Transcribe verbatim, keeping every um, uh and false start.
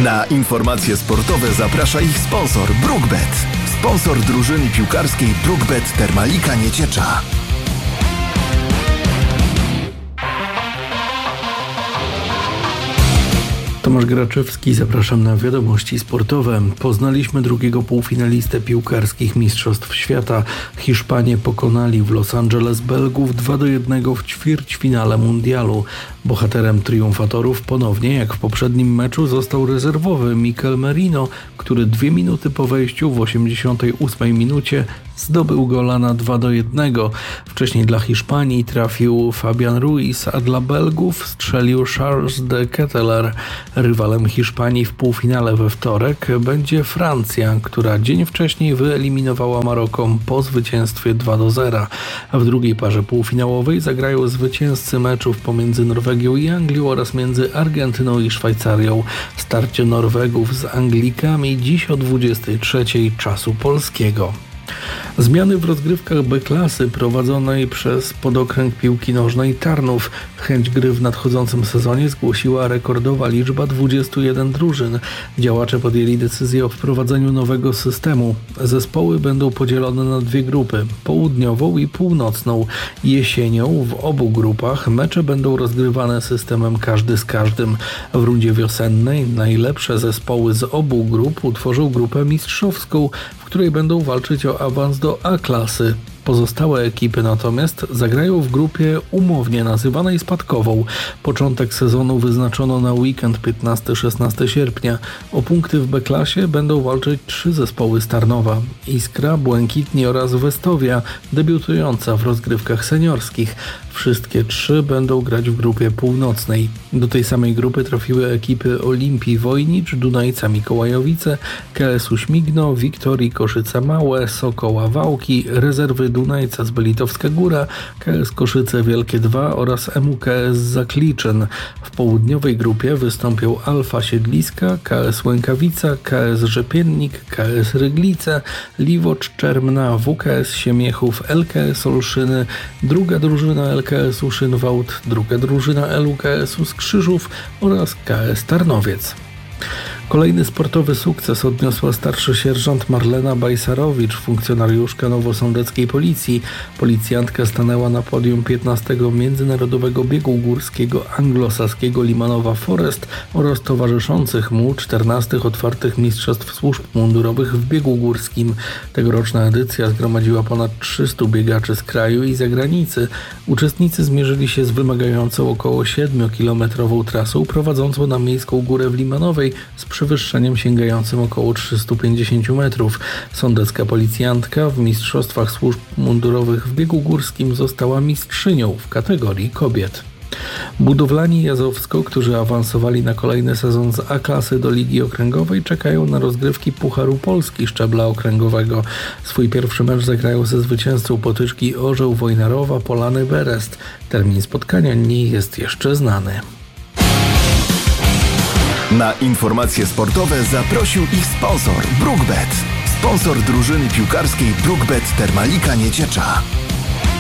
Na informacje sportowe zaprasza ich sponsor BrookBet. Sponsor drużyny piłkarskiej BrookBet Termalika Nieciecza. Tomasz Graczewski, zapraszam na wiadomości sportowe. Poznaliśmy drugiego półfinalistę piłkarskich Mistrzostw Świata. Hiszpanie pokonali w Los Angeles Belgów dwa do jednego w ćwierćfinale mundialu. Bohaterem triumfatorów ponownie, jak w poprzednim meczu, został rezerwowy Mikel Merino, który dwie minuty po wejściu w osiemdziesiątej ósmej minucie zdobył gola na dwa do jednego. Wcześniej dla Hiszpanii trafił Fabian Ruiz, a dla Belgów strzelił Charles de Ketelaere. Rywalem Hiszpanii w półfinale we wtorek będzie Francja, która dzień wcześniej wyeliminowała Maroko po zwycięstwie dwa do zera. W drugiej parze półfinałowej zagrają zwycięzcy meczów pomiędzy Norwegią i Anglią oraz między Argentyną i Szwajcarią. Starcie Norwegów z Anglikami dziś o dwudziestej trzeciej czasu polskiego. Zmiany w rozgrywkach B-klasy prowadzonej przez podokręg piłki nożnej Tarnów. Chęć gry w nadchodzącym sezonie zgłosiła rekordowa liczba dwudziestu jeden drużyn. Działacze podjęli decyzję o wprowadzeniu nowego systemu. Zespoły będą podzielone na dwie grupy, południową i północną. Jesienią w obu grupach mecze będą rozgrywane systemem każdy z każdym. W rundzie wiosennej najlepsze zespoły z obu grup utworzą grupę mistrzowską, w której będą walczyć o awans do A-klasy. Pozostałe ekipy natomiast zagrają w grupie umownie nazywanej spadkową. Początek sezonu wyznaczono na weekend piętnastego szesnastego sierpnia. O punkty w B-klasie będą walczyć trzy zespoły z Tarnowa: Iskra, Błękitni oraz Westowia, debiutująca w rozgrywkach seniorskich. Wszystkie trzy będą grać w grupie północnej. Do tej samej grupy trafiły ekipy Olimpii Wojnicz, Dunajca Mikołajowice, K S U Śmigno, Wiktorii Koszyce Małe, Sokoła Wałki, rezerwy Dunajca z Belitowska Góra, K S Koszyce Wielkie dwa oraz M U K S Zakliczyn. W południowej grupie wystąpią Alfa Siedliska, K S Łękawica, K S Rzepiennik, K S Ryglice, Liwocz Czermna, W K S Siemiechów, L K S Olszyny, druga drużyna L K S u Szynwałt, druga drużyna L U K S u Skrzyżów oraz K S Tarnowiec. Kolejny sportowy sukces odniosła starszy sierżant Marlena Bajsarowicz, funkcjonariuszka nowosądeckiej policji. Policjantka stanęła na podium piętnastego Międzynarodowego Biegu Górskiego Anglosaskiego Limanowa Forest oraz towarzyszących mu czternastych otwartych mistrzostw służb mundurowych w biegu górskim. Tegoroczna edycja zgromadziła ponad trzystu biegaczy z kraju i zagranicy. Uczestnicy zmierzyli się z wymagającą około siedmiokilometrową trasą prowadzącą na Miejską Górę w Limanowej z przewyższeniem sięgającym około trzystu pięćdziesięciu metrów. Sądecka policjantka w mistrzostwach służb mundurowych w biegu górskim została mistrzynią w kategorii kobiet. Budowlani Jazowsko, którzy awansowali na kolejny sezon z A-klasy do Ligi Okręgowej, czekają na rozgrywki Pucharu Polski szczebla okręgowego. Swój pierwszy mecz zagrają ze zwycięzcą potyczki Orzeł Wojnarowa Polany Berest. Termin spotkania nie jest jeszcze znany. Na informacje sportowe zaprosił ich sponsor BrookBet. Sponsor drużyny piłkarskiej BrookBet Termalika Nieciecza.